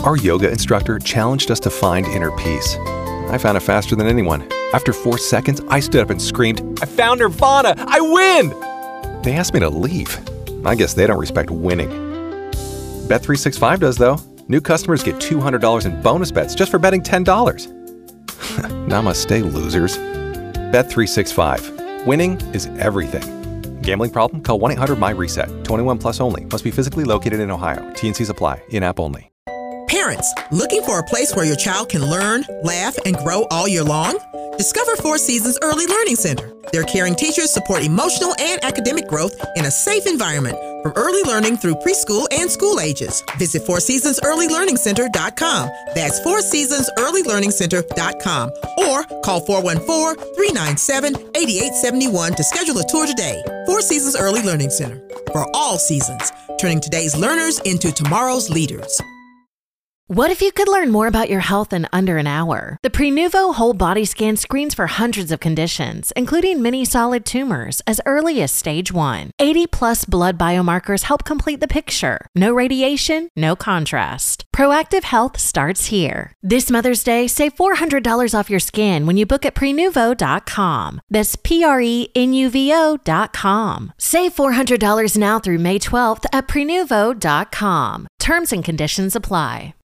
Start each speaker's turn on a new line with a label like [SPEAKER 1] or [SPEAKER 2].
[SPEAKER 1] Our yoga instructor challenged us to find inner peace. I found it faster than anyone. After 4 seconds, I stood up and screamed, "I found Nirvana! I win!" They asked me to leave. I guess they don't respect winning. Bet365 does, though. New customers get $200 in bonus bets just for betting $10. Namaste, losers. Bet365. Winning is everything. Gambling problem? Call 1-800-MY-RESET. 21 plus only. Must be physically located in Ohio. T&Cs apply. In-app only.
[SPEAKER 2] Parents, looking for a place where your child can learn, laugh, and grow all year long? Discover Four Seasons Early Learning Center. Their caring teachers support emotional and academic growth in a safe environment, from early learning through preschool and school ages. Visit FourSeasonsEarlyLearningCenter.com. That's FourSeasonsEarlyLearningCenter.com. Or call 414-397-8871 to schedule a tour today. Four Seasons Early Learning Center. For all seasons, turning today's learners into tomorrow's leaders.
[SPEAKER 3] What if you could learn more about your health in under an hour? The Prenuvo Whole Body Scan screens for hundreds of conditions, including many solid tumors, as early as stage 1. 80-plus blood biomarkers help complete the picture. No radiation, no contrast. Proactive health starts here. This Mother's Day, save $400 off your scan when you book at Prenuvo.com. That's Prenuvo.com. Save $400 now through May 12th at Prenuvo.com. Terms and conditions apply.